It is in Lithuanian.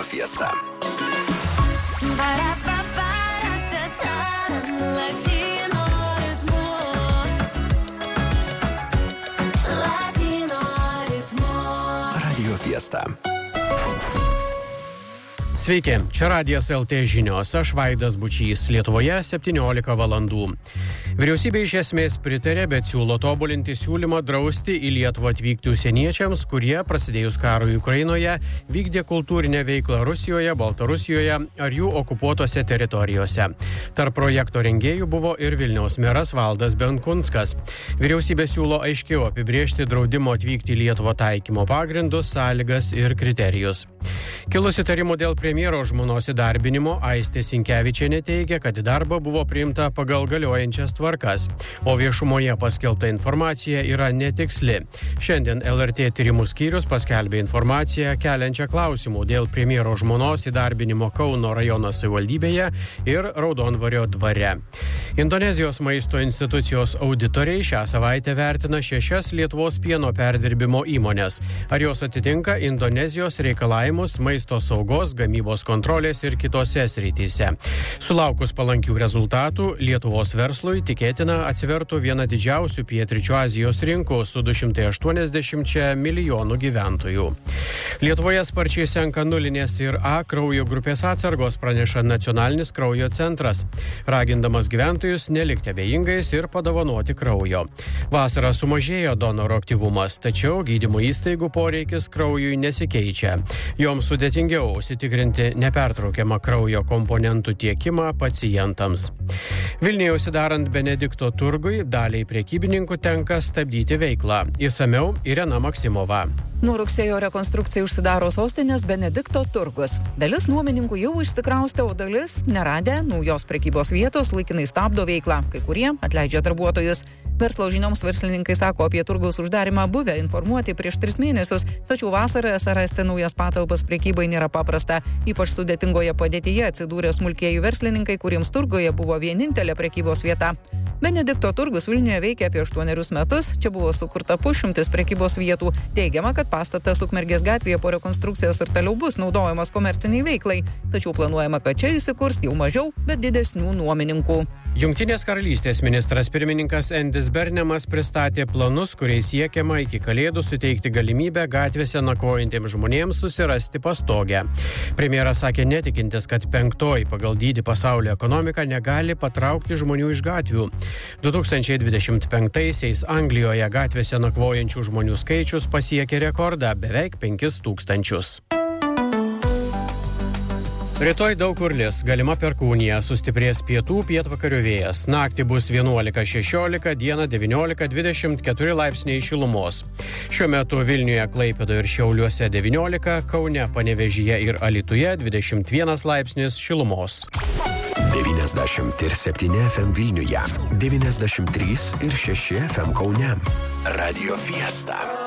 Fiesta. Radio Fiesta. Sveiki, čia Radijas LT žinios, aš Vaidas Bučys, Lietuvoje 17 valandų. Vyriausybė iš esmės pritarė, bet siūlo tobulinti siūlymą drausti į Lietuvą atvykti užsieniečiams, kurie prasidėjus karui Ukrainoje vykdė kultūrinę veiklą Rusijoje, Baltarusijoje ar jų okupuotose teritorijose. Tarp projekto rengėjų buvo ir Vilniaus meras Valdas Benkunskas. Vyriausybė siūlo aiškiau apibrėžti draudimo atvykti į Lietuvą taikymo pagrindus, sąlygas ir kriterijus. Kilus įtarimų dėl premjero žmonos įdarbinimo, Aistė Sinkevičienė teigia, kad į darbą buvo priimta pagal galiojančias tvarkas, o viešumoje paskelbta informacija yra netiksli. Šiandien LRT tyrimų skyrius paskelbė informaciją keliančią klausimų dėl premjero žmonos įdarbinimo Kauno rajono savivaldybėje ir Raudondvario dvare. Indonezijos maisto institucijos auditoriai šią savaitę vertina 6 Lietuvos pieno perdirbimo įmonės. Ar jos atitinka Indonezijos reikalavimus maisto saugos, gamybos kontrolės ir kitose srityse. Sulaukus palankių rezultatų, Lietuvos verslui tikėtina atsivertų viena didžiausių pietryčių Azijos rinkų su 280 milijonų gyventojų. Lietuvoje sparčiai senka nulinės ir A kraujo grupės atsargos, praneša Nacionalinis kraujo centras, ragindamas gyventojus nelikti abejingais ir padovanoti kraujo. Vasarą sumažėjo donoro aktyvumas, tačiau gydymo įstaigų poreikis kraujui nesikeičia. Joms sudėtingiau užsitikrinti nepertraukiamą kraujo komponentų tiekimą pacientams. Vilniuje užsidarant Benedikto turgui, daliai prekybininkų tenka stabdyti veiklą. Išsamiau Irena Maksimova. Nuo rugsėjo rekonstrukcijai užsidaro sostinės Benedikto turgus. Dalis nuomininkų jau išsikraustė, o dalis, neradę naujos prekybos vietos, laikinai stabdo veiklą. Kai kurie atleidžia darbuotojus. Verslo žinioms verslininkai sako apie turgaus uždarimą buvę informuoti prieš 3 mėnesius, tačiau vasarą rasti naujas patalpas prekybai nėra paprasta. Ypač sudėtingoje padėtyje atsidūrė smulkieji verslininkai, kuriems turgoje buvo vienintelė prekybos vieta. Benedikto turgus Vilniuje veikia apie 8 metus, čia buvo sukurta pusšimtis prekybos vietų. Teigiama, kad pastatas Ukmergės gatvėje po rekonstrukcijos ir toliau bus naudojamas komerciniai veiklai, tačiau planuojama, kad čia įsikurs jau mažiau, bet didesnių nuomininkų. Jungtinės karalystės ministras pirmininkas Endis Bernemas pristatė planus, kuriais siekiama iki Kalėdų suteikti galimybę gatvėse nakvojantiems žmonėms susirasti pastogę. Premjeras sakė netikintis, kad 5. pagal dydį pasaulio ekonomika negali patraukti žmonių iš gatvių. 2025-aisiais Anglijoje gatvėse nakvojančių žmonių skaičius pasiekė rekordą beveik 5000. Rytoj daug kur lis, galima perkūnija, sustiprės pietvakarių vėjas. Naktį bus 11-16, dieną 19-24 laipsniai šilumos. Šiuo metu Vilniuje, Klaipėdoje ir Šiauliuose 19, Kaune, Panevėžyje ir Alytuje 21 laipsnis šilumos. 97 FM Vilniuje, 93 ir 6 FM Kaune. Radio Fiesta.